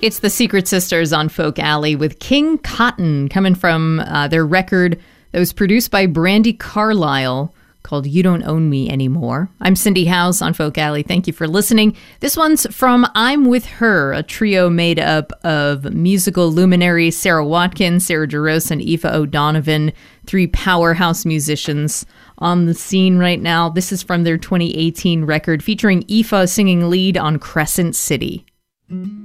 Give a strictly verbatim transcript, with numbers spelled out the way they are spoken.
It's the Secret Sisters on Folk Alley with King Cotton, coming from uh, their record that was produced by Brandi Carlile called You Don't Own Me Anymore. I'm Cindy House on Folk Alley. Thank you for listening. This one's from I'm With Her, a trio made up of musical luminaries Sarah Watkins, Sarah Jarosz, and Aoife O'Donovan, three powerhouse musicians on the scene right now. This is from their twenty eighteen record featuring Aoife singing lead on Crescent City.